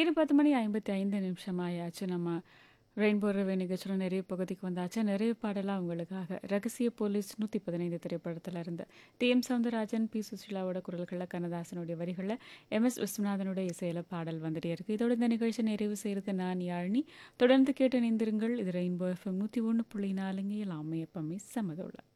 நேரம் 10:55 ஆயாச்சு. நம்ம ரெயின்போ ரேடியோ நிகழ்ச்சியோட நிறைய பகுதிக்கு வந்தாச்சு. நிறைய பாடலாம் உங்களுக்காக. ரகசிய போலீஸ் 115 திரைப்படத்துல இருந்து டி.எம். சௌந்தரராஜன், பி. சுஷீலாவோட குரல்கள்ல, கண்ணதாசனுடைய வரிகள்ல, எம்.எஸ். விஸ்வநாதனுடைய இசையில பாடல் வந்துட்டே இருக்கு. இதோட இந்த நிகழ்ச்சி நிறைவு செய்கிறது நான் யாழினி. தொடர்ந்து கேட்டு இணைந்திருங்கள். இது ரெயின்போ எஃப்எம் 101.4 எல்லாமே எப்பவுமே சமதோல.